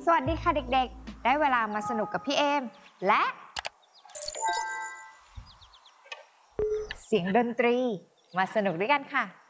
วัสดีค่ะเด็กๆ ได้เวลามาสนุกกับพี่เอมและเสียงดนตรีมาสนุกด้วยกันค่ะ